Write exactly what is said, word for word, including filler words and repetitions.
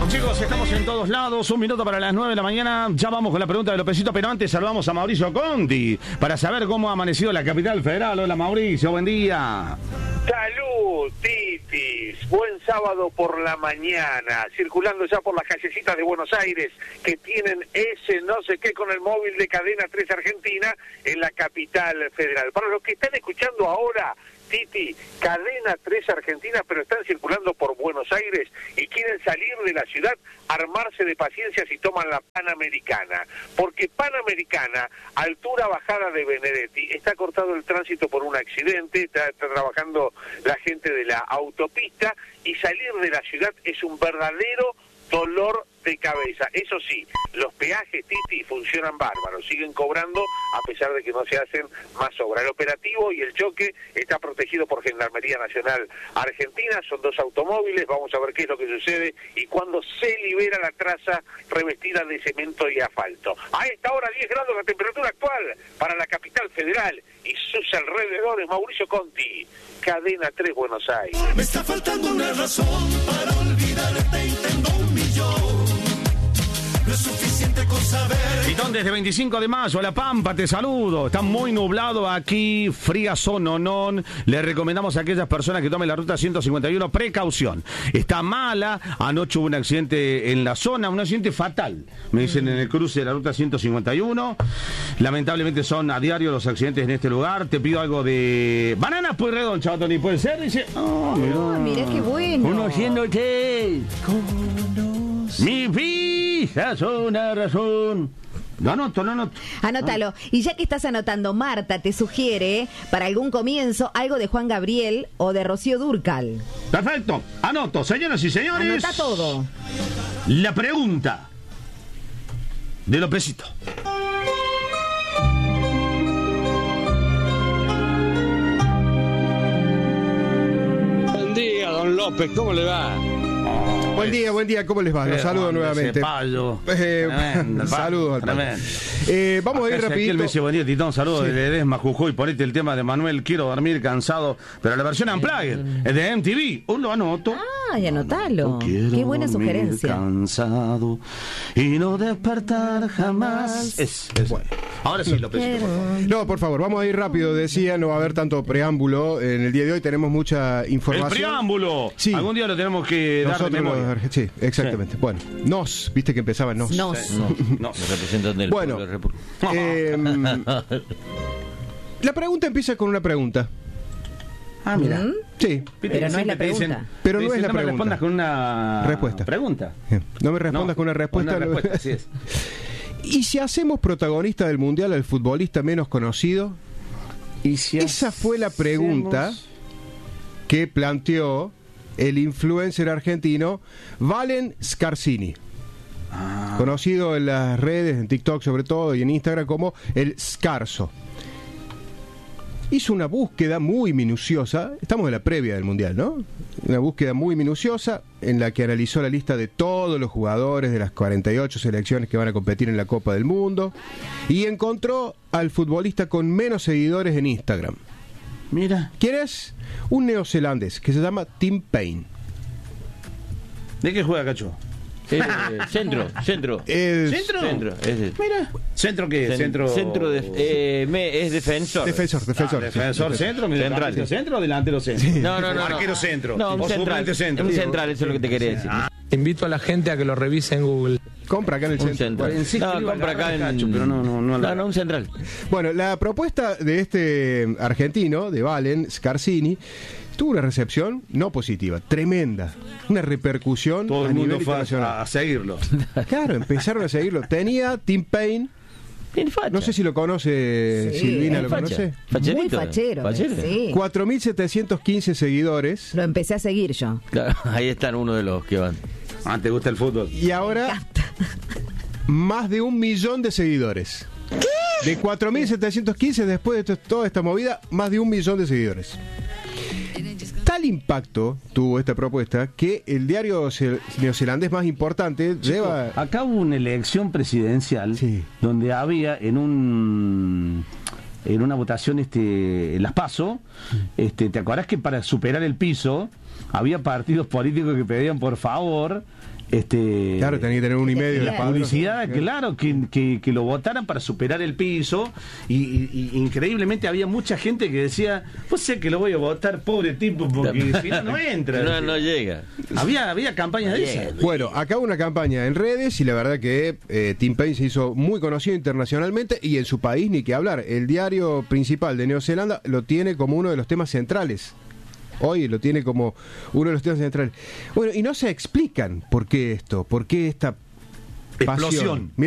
Chicos, estamos en todos lados, un minuto para las nueve de la mañana, ya vamos con la pregunta de Lopecito, pero antes saludamos a Mauricio Conti para saber cómo ha amanecido la capital federal. Hola Mauricio, buen día. Salud, Titis, buen sábado por la mañana, circulando ya por las callecitas de Buenos Aires que tienen ese no sé qué con el móvil de Cadena tres Argentina en la capital federal. Para los que están escuchando ahora, Titi, Cadena tres Argentina, pero están circulando por Buenos Aires y quieren salir de la ciudad, armarse de paciencia si toman la Panamericana, porque Panamericana, altura bajada de Benedetti, está cortado el tránsito por un accidente, está, está trabajando la gente de la autopista y salir de la ciudad es un verdadero dolor de cabeza. Eso sí, los peajes, Titi, funcionan bárbaros, siguen cobrando a pesar de que no se hacen más obras. El operativo y el choque está protegido por Gendarmería Nacional Argentina, son dos automóviles, vamos a ver qué es lo que sucede y cuando se libera la traza revestida de cemento y asfalto. A esta hora diez grados la temperatura actual para la capital federal y sus alrededores. Mauricio Conti, Cadena tres Buenos Aires. Me está faltando una razón para olvidarte y tengo un millón. No es suficiente con saber. Titón, desde veinticinco de mayo, La Pampa, te saludo. Está muy nublado aquí, fría sononón. Le recomendamos a aquellas personas que tomen la ruta ciento cincuenta y uno, precaución. Está mala, anoche hubo un accidente en la zona, un accidente fatal, me dicen, en el cruce de la ruta ciento cincuenta y uno. Lamentablemente son a diario los accidentes en este lugar. Te pido algo de banana Pueyrredón, Chavatoni, ¿puede ser? Dice, oh, mirá, oh, mirá qué bueno. Conociéndote, mi vida es una razón. Lo anoto, lo anoto. Anótalo. Y ya que estás anotando, Marta te sugiere, para algún comienzo, algo de Juan Gabriel o de Rocío Dúrcal. Perfecto. Anoto, señoras y señores. Anota todo. La pregunta de Lopecito. Buen día, don López, ¿cómo le va? Oh, buen día, buen día, ¿cómo les va? Los saludo nuevamente. Eh, tremendo, saludos al padre. Eh, vamos acá a ir rapidito. El Messi, buen día, Titón, saludos sí. desde Ledesma, Jujuy. Ponete el tema de Manuel, quiero dormir cansado, pero la versión Unplugged es de M T V. Un lo anoto. Ah, y anotalo. Qué buena sugerencia. Cansado y no despertar jamás. Es, es. Bueno. Ahora sí, López. No, por favor, vamos a ir rápido. Decía, no va a haber tanto preámbulo. En el día de hoy tenemos mucha información. ¡El preámbulo! Sí. Algún día lo tenemos que dar de memoria. Sí, exactamente. Sí. Bueno, nos, viste que empezaba nos. Nos. Sí. Nos. Nos. Representan del bueno, eh, la pregunta empieza con una pregunta. Ah, mira. ¿Mm? Sí. Pero no es la pregunta. Dicen, pero no dicen, es la no pregunta. me respondas con una respuesta. Pregunta. No me respondas no, con una respuesta. Con una respuesta, así es. ¿Y si hacemos protagonista del mundial al futbolista menos conocido? ¿Y si Esa fue la pregunta hacemos... que planteó el influencer argentino Valen Scarsini. Ah. Conocido en las redes, en TikTok sobre todo y en Instagram como el Scarso. Hizo una búsqueda muy minuciosa, estamos en la previa del Mundial, ¿no? Una búsqueda muy minuciosa en la que analizó la lista de todos los jugadores de las cuarenta y ocho selecciones que van a competir en la Copa del Mundo y encontró al futbolista con menos seguidores en Instagram. Mira. ¿Quién es? Un neozelandés que se llama Tim Payne. ¿De qué juega, Cacho? Eh, centro, centro. Es... ¿Centro? Centro. Es de... Mira. ¿Centro qué? Cent- Centro. Centro de, eh, me, es defensor. Defensor, defensor. Ah, defensor, sí. centro, mira, central. ¿Centro o delantero centro? Sí. No, no, no. Arquero no. centro. No, un o central. centro. Un central, eso es lo que te quería decir. Ah. Invito a la gente a que lo revise en Google. Compra acá en el Un centro. central. Sí, No, compra acá en... Cacho, pero no, no, no, no, no, un central. Bueno, la propuesta de este argentino, de Valen Scarsini, tuvo una recepción no positiva, tremenda, una repercusión todo a el mundo nivel fue internacional. a, a seguirlo. Claro, empezaron a seguirlo. Tenía Tim Payne, no sé si lo conoce, sí, Silvina, ¿lo facha. conoce? Facherito. Muy fachero. Fachero. Sí. cuatro mil setecientos quince seguidores. Lo empecé a seguir yo. Claro, ahí están uno de los que van. Ah, ¿te gusta el fútbol? Y ahora más de un millón de seguidores. ¿Qué? De cuatro mil setecientos quince, después de esto, toda esta movida, más de un millón de seguidores. Tal impacto tuvo esta propuesta que el diario neozelandés más importante Chico, lleva... acá hubo una elección presidencial sí. donde había en un en una votación este en las PASO, este, ¿te acordás que para superar el piso había partidos políticos que pedían por favor Este, Claro, tenía que tener un y medio de padrón. publicidad, claro, que, que, que lo votaran para superar el piso y, y, y increíblemente había mucha gente que decía, pues sé que lo voy a votar, pobre tipo, porque si no, no entra. No, no llega. Había, había campañas No de llega. esas. Bueno, acá una campaña en redes y la verdad que eh, Tim Payne se hizo muy conocido internacionalmente y en su país ni que hablar. El diario principal de Nueva Zelanda lo tiene como uno de los temas centrales. Hoy lo tiene como uno de los temas centrales. Bueno, y no se explican por qué esto, por qué esta Explosión. pasión. Mirá,